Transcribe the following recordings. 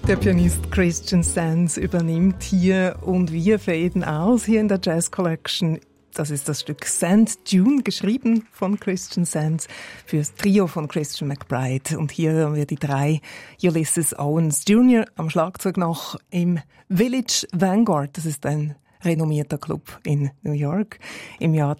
Der Pianist Christian Sands übernimmt hier und wir faden aus hier in der Jazz Collection. Das ist das Stück Sand Dune, geschrieben von Christian Sands für das Trio von Christian McBride. Und hier hören wir die drei: Ulysses Owens Jr. am Schlagzeug noch im Village Vanguard. Das ist ein renommierter Club in New York im Jahr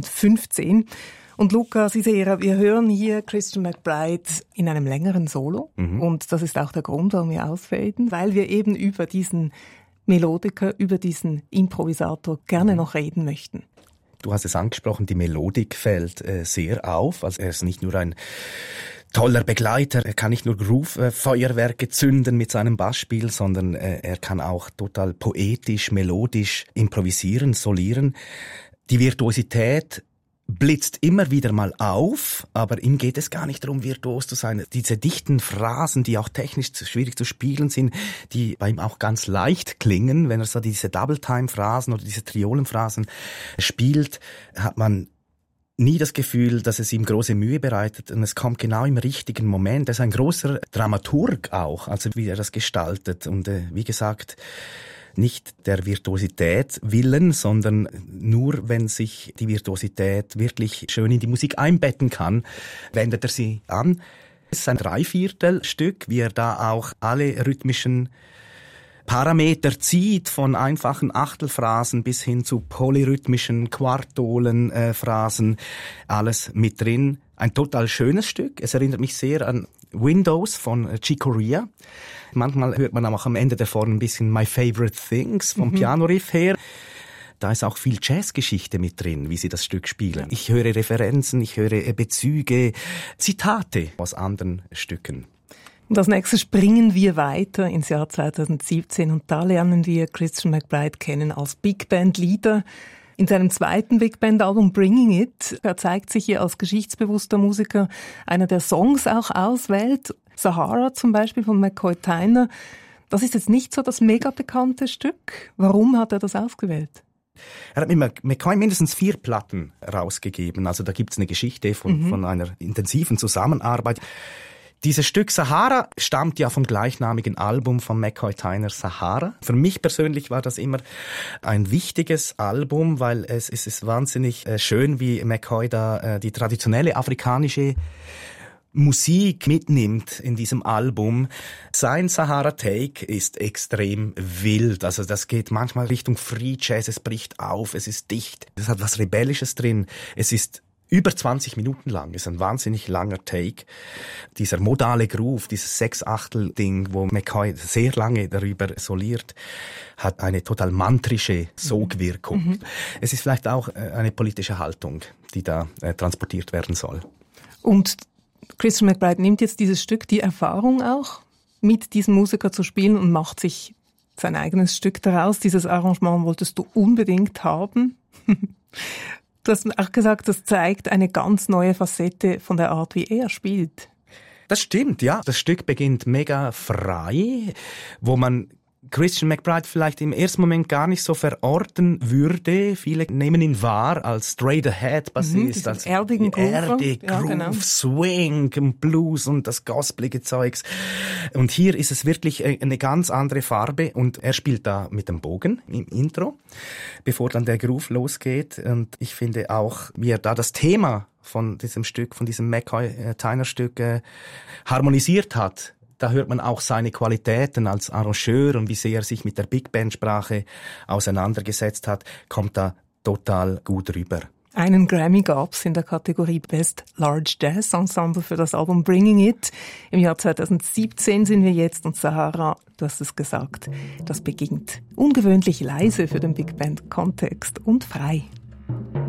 2015. Und Luca Sisera, wir hören hier Christian McBride in einem längeren Solo. Und das ist auch der Grund, warum wir ausfaden, weil wir eben über diesen Melodiker, über diesen Improvisator gerne noch reden möchten. Du hast es angesprochen, die Melodik fällt sehr auf. Also er ist nicht nur ein toller Begleiter, er kann nicht nur Groove-Feuerwerke zünden mit seinem Bassspiel, sondern er kann auch total poetisch, melodisch improvisieren, solieren. Die Virtuosität blitzt immer wieder mal auf, aber ihm geht es gar nicht darum, virtuos zu sein. Diese dichten Phrasen, die auch technisch schwierig zu spielen sind, die bei ihm auch ganz leicht klingen, wenn er so diese Double-Time-Phrasen oder diese Triolenphrasen spielt, hat man nie das Gefühl, dass es ihm große Mühe bereitet, und es kommt genau im richtigen Moment. Er ist ein großer Dramaturg auch, also wie er das gestaltet, und wie gesagt, nicht der Virtuosität willen, sondern nur, wenn sich die Virtuosität wirklich schön in die Musik einbetten kann, wendet er sie an. Es ist ein Dreiviertelstück, wie er da auch alle rhythmischen Parameter zieht, von einfachen Achtelphrasen bis hin zu polyrhythmischen Quartolenphrasen, alles mit drin. Ein total schönes Stück. Es erinnert mich sehr an Windows von Chick Corea. Manchmal hört man auch am Ende davon ein bisschen My Favorite Things vom Pianoriff her. Da ist auch viel Jazzgeschichte mit drin, wie sie das Stück spielen. Ich höre Referenzen, ich höre Bezüge, Zitate aus anderen Stücken. Und als nächstes springen wir weiter ins Jahr 2017 und da lernen wir Christian McBride kennen als Big Band Leader. In seinem zweiten Big Band Album Bringing It, er zeigt sich hier als geschichtsbewusster Musiker, einer der Songs auch auswählt. Sahara zum Beispiel von McCoy Tyner. Das ist jetzt nicht so das mega bekannte Stück. Warum hat er das ausgewählt? Er hat mit McCoy mindestens 4 Platten rausgegeben. Also da gibt's eine Geschichte von einer intensiven Zusammenarbeit. Dieses Stück Sahara stammt ja vom gleichnamigen Album von McCoy Tyner, Sahara. Für mich persönlich war das immer ein wichtiges Album, weil es ist wahnsinnig schön, wie McCoy da die traditionelle afrikanische Musik mitnimmt in diesem Album. Sein Sahara-Take ist extrem wild. Also das geht manchmal Richtung Free Jazz, es bricht auf, es ist dicht. Es hat was Rebellisches drin. Es ist über 20 Minuten lang, ist ein wahnsinnig langer Take. Dieser modale Groove, dieses 6/8-Ding, wo McCoy sehr lange darüber soliert, hat eine total mantrische Sogwirkung. Es ist vielleicht auch eine politische Haltung, die da transportiert werden soll. Und Christian McBride nimmt jetzt dieses Stück, die Erfahrung auch, mit diesem Musiker zu spielen und macht sich sein eigenes Stück daraus. Dieses Arrangement wolltest du unbedingt haben. Du hast auch gesagt, das zeigt eine ganz neue Facette von der Art, wie er spielt. Das stimmt, ja. Das Stück beginnt mega frei, wo man Christian McBride vielleicht im ersten Moment gar nicht so verorten würde. Viele nehmen ihn wahr als Straight-Ahead-Bassist, als erdigen Groove, genau. Swing, Blues und das gospelige Zeugs. Und hier ist es wirklich eine ganz andere Farbe, und er spielt da mit dem Bogen im Intro, bevor dann der Groove losgeht. Und ich finde auch, wie er da das Thema von diesem Stück, von diesem McCoy-Tyner-Stück harmonisiert hat. Da hört man auch seine Qualitäten als Arrangeur und wie sehr er sich mit der Big Band-Sprache auseinandergesetzt hat, kommt da total gut rüber. Einen Grammy gab's in der Kategorie Best Large Jazz Ensemble für das Album Bringing It. Im Jahr 2017 sind wir jetzt, und Sahara, du hast es gesagt, das beginnt ungewöhnlich leise für den Big Band-Kontext und frei.